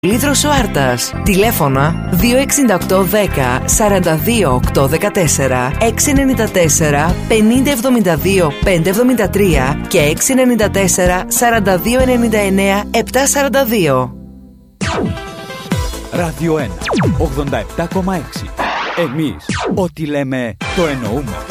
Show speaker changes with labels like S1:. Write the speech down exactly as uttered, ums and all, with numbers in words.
S1: Λίθρος ο Άρτας. Τηλέφωνα δύο εξήντα οκτώ δέκα σαράντα δύο οκτώ δεκατέσσερα, έξι εννιά τέσσερα πενήντα εβδομήντα δύο πεντακόσια εβδομήντα τρία και έξι εννιά τέσσερα σαράντα δύο ενενήντα εννέα επτακόσια σαράντα δύο.
S2: Ράδιο ένα ογδόντα επτά κόμμα έξι. Εμείς ό,τι λέμε το εννοούμε.